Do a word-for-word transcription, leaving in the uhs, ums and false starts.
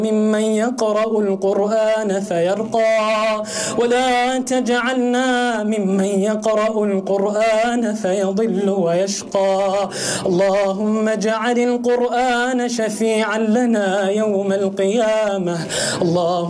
ممن يقرأ القرآن فيرقى، ولا تجعلنا ممن يقرأ القرآن فيضل ويشقى. اللهم اجعل القرآن شفيعا لنا يوم القيامة. اللهم